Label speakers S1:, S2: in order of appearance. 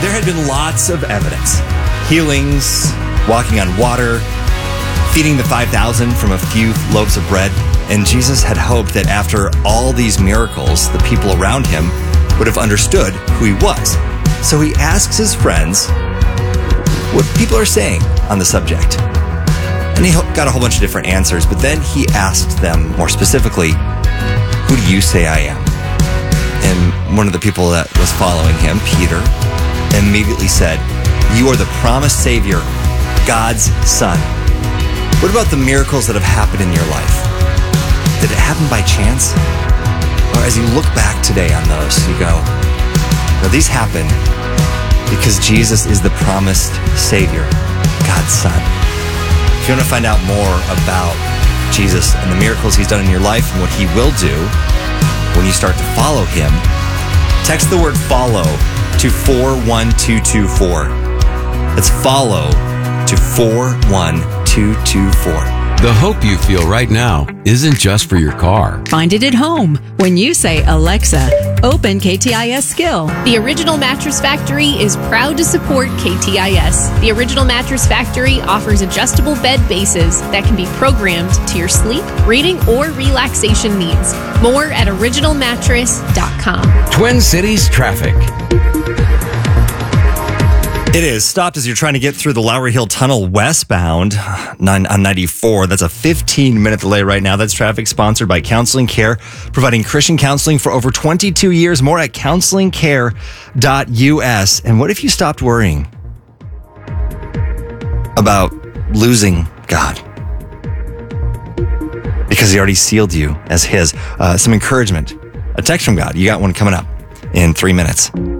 S1: There had been lots of evidence. Healings, walking on water, feeding the 5,000 from a few loaves of bread. And Jesus had hoped that after all these miracles, the people around him would have understood who he was. So he asks his friends what people are saying on the subject. And he got a whole bunch of different answers, but then he asked them more specifically, who do you say I am? And one of the people that was following him, Peter, immediately said, you are the promised Savior, God's Son. What about the miracles that have happened in your life? Did it happen by chance? Or as you look back today on those, you go, no, these happened because Jesus is the promised Savior, God's Son. If you want to find out more about Jesus and the miracles he's done in your life and what he will do when you start to follow him, text the word follow to 41224. That's follow to 41224.
S2: The hope you feel right now isn't just for your car.
S3: Find it at home when you say, Alexa, open KTIS Skill.
S4: The Original Mattress Factory is proud to support KTIS. The Original Mattress Factory offers adjustable bed bases that can be programmed to your sleep, reading, or relaxation needs. More at originalmattress.com.
S2: Twin Cities traffic.
S1: It is stopped as you're trying to get through the Lowry Hill Tunnel westbound on 94. That's a 15-minute delay right now. That's traffic sponsored by Counseling Care, providing Christian counseling for over 22 years. More at counselingcare.us. And what if you stopped worrying about losing God? Because he already sealed you as his. Some encouragement. A text from God. You got one coming up in 3 minutes.